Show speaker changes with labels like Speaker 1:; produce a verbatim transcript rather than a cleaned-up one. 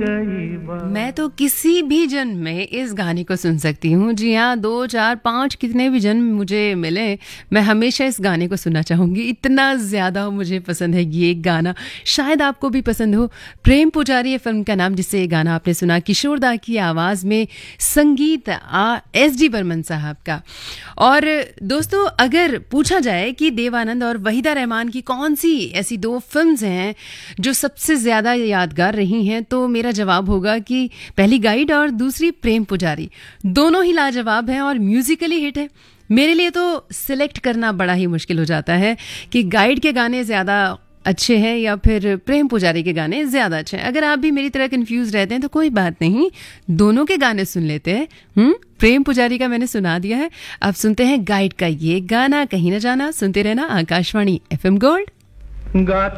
Speaker 1: मैं तो किसी भी जन्म में इस गाने को सुन सकती हूँ। जी हाँ, दो चार पाँच कितने भी जन्म मुझे मिले, मैं हमेशा इस गाने को सुनना चाहूँगी। इतना ज़्यादा मुझे पसंद है ये गाना। शायद आपको भी पसंद हो। प्रेम पुजारी है फिल्म का नाम, जिससे ये गाना आपने सुना। किशोर दा की आवाज़ में, संगीत आ एस डी बर्मन साहब का। और दोस्तों, अगर पूछा जाए कि देवानंद और वहीदा रहमान की कौन सी ऐसी दो फिल्म्स हैं जो सबसे ज़्यादा यादगार रही हैं, तो मेरा जवाब होगा कि पहली गाइड और दूसरी प्रेम पुजारी। दोनों ही लाजवाब हैं और म्यूजिकली हिट है। मेरे लिए तो सिलेक्ट करना बड़ा ही मुश्किल हो जाता है कि गाइड के गाने ज़्यादा अच्छे हैं या फिर प्रेम पुजारी के गाने ज़्यादा अच्छे हैं। अगर आप भी मेरी तरह कंफ्यूज रहते हैं तो कोई बात नहीं, दोनों के गाने सुन लेते हैं। हम्म प्रेम पुजारी का मैंने सुना दिया है, अब सुनते हैं गाइड का ये गाना। कहीं ना जाना, सुनते रहना आकाशवाणी एफ एम गोल्ड।